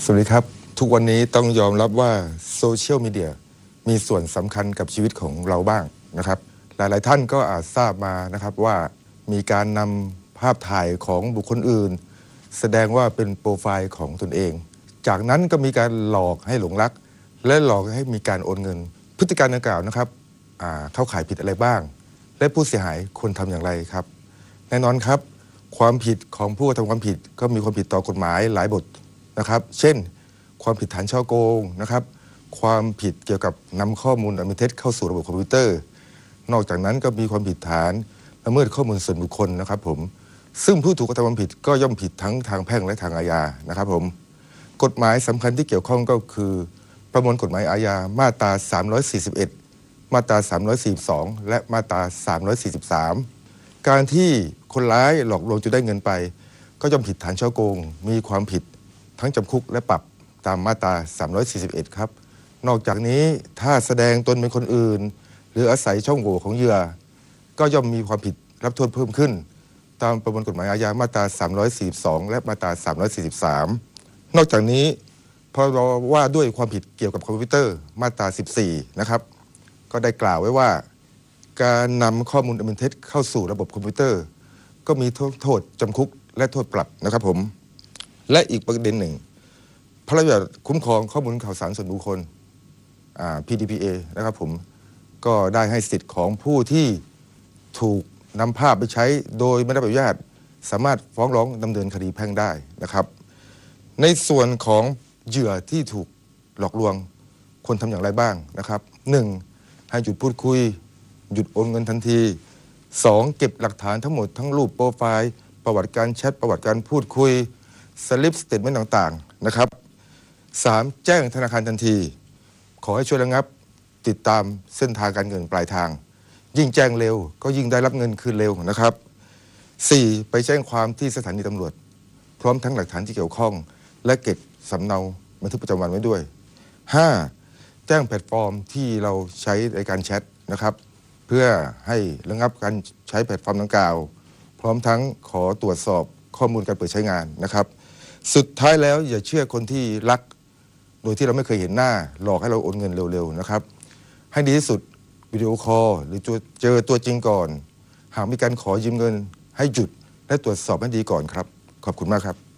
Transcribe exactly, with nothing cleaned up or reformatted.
วัสดีครับทุกวันนี้ต้องยอมรับว่าโซเชียลมีเดียมีส่วนสำคัญกับชีวิตของเราบ้างนะครับหลายๆท่านก็อาจทราบมานะครับว่ามีการนำภาพถ่ายของบุคคลอื่นแสดงว่าเป็นโปรไฟล์ของตนเองจากนั้นก็มีการหลอกให้หลงรักและหลอกให้มีการโอนเงินพฤติการดังกล่าวนะครับเข้าข่ายผิดอะไรบ้างและผู้เสียหายควรทำอย่างไรครับแน่นอนครับความผิดของผู้กระทำความผิดก็มีความผิดต่อกฎหมายหลายบทนะครับเช่นความผิดฐานฉ้อโกงนะครับความผิดเกี่ยวกับนำข้อมูลอันเป็นเท็จเข้าสู่ระบบคอมพิวเตอร์นอกจากนั้นก็มีความผิดฐานละเมิดข้อมูลส่วนบุคคลนะครับผมซึ่งผู้ถูกกระทำความผิดก็ย่อมผิดทั้งทางแพ่งและทางอาญานะครับผมกฎหมายสำคัญที่เกี่ยวข้องก็คือประมวลกฎหมายอาญามาตราสามร้อยสี่สิบเอ็ดมาตราสามร้อยสี่สิบสองและมาตราสามร้อยสี่สิบสามการที่คนร้ายหลอกลวงจนได้เงินไปก็ย่อมผิดฐานฉ้อโกงมีความผิดทั้งจำคุกและปรับตามมาตราสามร้อยสี่สิบเอ็ดครับนอกจากนี้ถ้าแสดงตนเป็นคนอื่นหรืออาศัยช่องโหว่ของเหยื่อก็ย่อมมีความผิดรับโทษเพิ่มขึ้นตามประมวลกฎหมายอาญามาตราสามร้อยสี่สิบสองและมาตราสามร้อยสี่สิบสามนอกจากนี้พรบว่าด้วยความผิดเกี่ยวกับคอมพิวเตอร์มาตราสิบสี่นะครับก็ได้กล่าวไว้ว่าการนำข้อมูลอันเป็นเท็จเข้าสู่ระบบคอมพิวเตอร์ก็มีโทษจำคุกและโทษปรับนะครับผมและอีกประเด็นหนึ่งพระราชบัญญัติคุ้มครองข้อมูลข่าวสารส่วนบุคคล พี ดี พี เอ นะครับผมก็ได้ให้สิทธิ์ของผู้ที่ถูกนำภาพไปใช้โดยไม่ได้รับอนุญาตสามารถฟ้องร้องดำเนินคดีแพ่งได้นะครับในส่วนของเหยื่อที่ถูกหลอกลวงควรทำอย่างไรบ้างนะครับหนึ่งให้หยุดพูดคุยหยุดโอนเงินทันทีสองเก็บหลักฐานทั้งหมดทั้งรูปโปรไฟล์ประวัติการแชทประวัติการพูดคุยสลิปสเตทเมนต์ต่างๆนะครับสามแจ้งธนาคารทันทีขอให้ช่วยระงับติดตามเส้นทางการเงินปลายทางยิ่งแจ้งเร็วก็ยิ่งได้รับเงินคืนเร็วนะครับสี่ไปแจ้งความที่สถานีตำรวจพร้อมทั้งหลักฐานที่เกี่ยวข้องและเก็บสำเนาบันทึกประจำวันไว้ด้วยห้าแจ้งแพลตฟอร์มที่เราใช้ในการแชทนะครับเพื่อให้ระงับการใช้แพลตฟอร์มดังกล่าวพร้อมทั้งขอตรวจสอบข้อมูลการเปิดใช้งานนะครับสุดท้ายแล้วอย่าเชื่อคนที่รักโดยที่เราไม่เคยเห็นหน้าหลอกให้เราโอนเงินเร็วๆนะครับให้ดีที่สุดวิดีโอคอลหรือเจอตัวจริงก่อนหากมีการขอยืมเงินให้หยุดและตรวจสอบให้ดีก่อนครับขอบคุณมากครับ